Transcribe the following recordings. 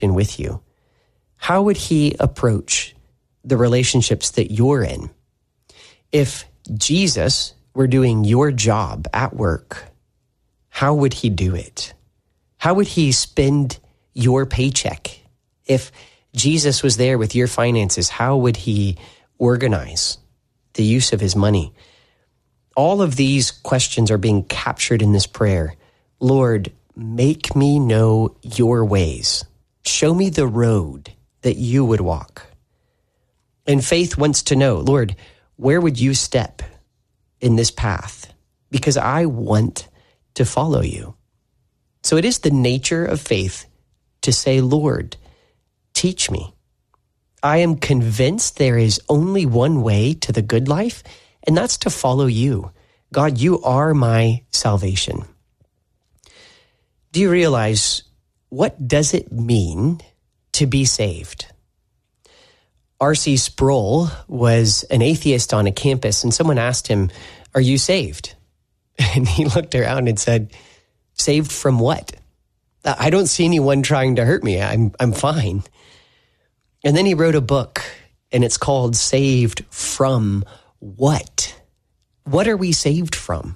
with you, how would he approach the relationships that you're in? If Jesus were doing your job at work, how would he do it? How would he spend your paycheck? If Jesus was there with your finances, how would he organize the use of his money? All of these questions are being captured in this prayer. Lord, make me know your ways. Show me the road that you would walk. And faith wants to know, Lord, where would you step in this path? Because I want to follow you. So it is the nature of faith to say, Lord, teach me. I am convinced there is only one way to the good life, and that's to follow you. God, you are my salvation. Do you realize what does it mean to be saved? R.C. Sproul was an atheist on a campus, and someone asked him, are you saved? And he looked around and said, saved from what? I don't see anyone trying to hurt me. I'm fine. And then he wrote a book, and it's called Saved from What? What are we saved from?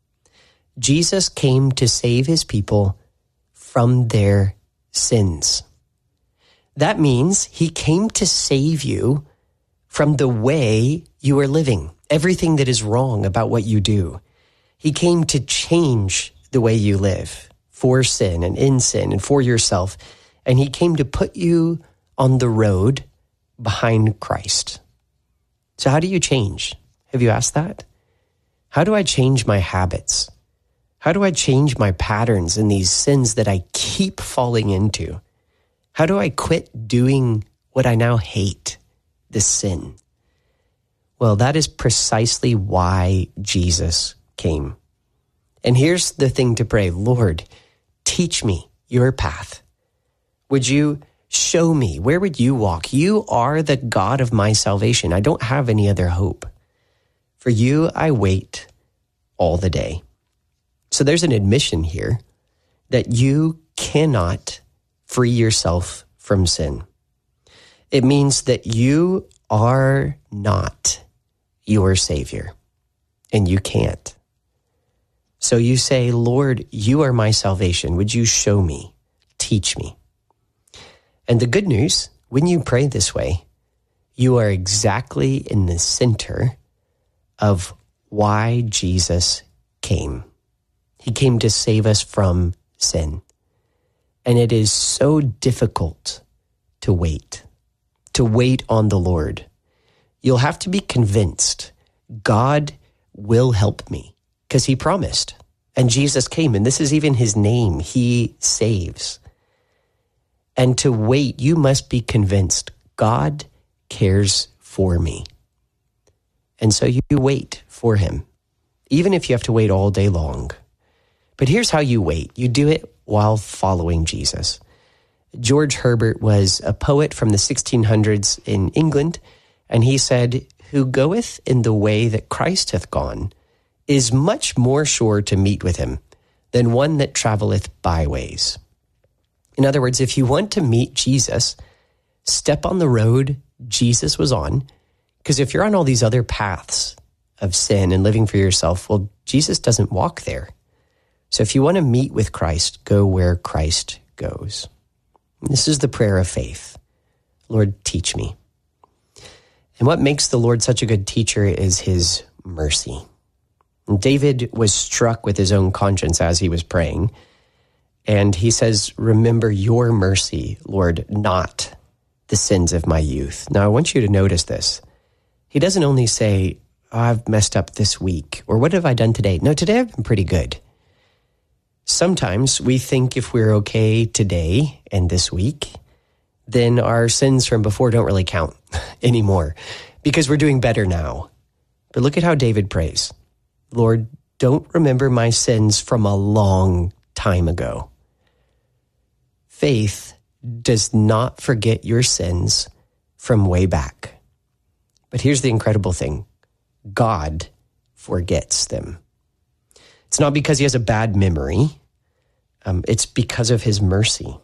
Jesus came to save his people from their sins. That means he came to save you from the way you are living, everything that is wrong about what you do. He came to change the way you live for sin and in sin and for yourself. And he came to put you on the road behind Christ. So how do you change? Have you asked that? How do I change my habits? How do I change my patterns in these sins that I keep falling into? How do I quit doing what I now hate, this sin? Well, that is precisely why Jesus came. And here's the thing to pray. Lord, teach me your path. Would you show me? Where would you walk? You are the God of my salvation. I don't have any other hope. For you, I wait all the day. So there's an admission here that you cannot free yourself from sin. It means that you are not your Savior, and you can't. So you say, Lord, you are my salvation. Would you show me, teach me? And the good news, when you pray this way, you are exactly in the center of why Jesus came. He came to save us from sin. And it is so difficult to wait on the Lord. You'll have to be convinced God will help me because he promised. And Jesus came, and this is even his name. He saves. And to wait, you must be convinced God cares for me. And so you wait for him, even if you have to wait all day long. But here's how you wait. You do it while following Jesus. George Herbert was a poet from the 1600s in England, and he said, "Who goeth in the way that Christ hath gone is much more sure to meet with him than one that traveleth by ways." In other words, if you want to meet Jesus, step on the road Jesus was on, because if you're on all these other paths of sin and living for yourself, well, Jesus doesn't walk there. So if you want to meet with Christ, go where Christ goes. This is the prayer of faith. Lord, teach me. And what makes the Lord such a good teacher is his mercy. And David was struck with his own conscience as he was praying. And he says, remember your mercy, Lord, not the sins of my youth. Now, I want you to notice this. He doesn't only say, oh, I've messed up this week, or what have I done today? No, today I've been pretty good. Sometimes we think if we're okay today and this week, then our sins from before don't really count anymore because we're doing better now. But look at how David prays. Lord, don't remember my sins from a long time ago. Faith does not forget your sins from way back. But here's the incredible thing. God forgets them. It's not because he has a bad memory. It's because of his mercy.